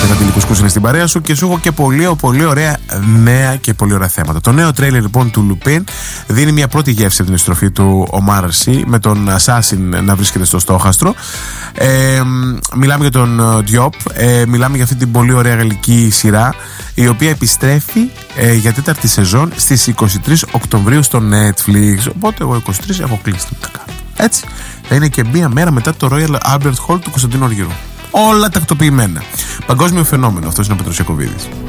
Βαγγέλη Κουσκούς είναι στην παρέα σου και σου έχω και πολύ ωραία νέα και πολύ ωραία θέματα. Το νέο τρέιλερ λοιπόν του Λουπίν δίνει μια πρώτη γεύση από την επιστροφή του Ομάρ Σι με τον Assassin να βρίσκεται στο στόχαστρο. Μιλάμε για τον Diop, μιλάμε για αυτή την πολύ ωραία γαλλική σειρά η οποία επιστρέφει για τέταρτη σεζόν στις 23 Οκτωβρίου στο Netflix. Οπότε εγώ 23 έχω κλείσει. Έτσι θα είναι και μία μέρα μετά το Royal Albert Hall του Κωνσταντίνου Αργυρού. Όλα τακτοποιημένα. Παγκόσμιο φαινόμενο. Αυτός είναι ο Πέτρος Ιακωβίδης.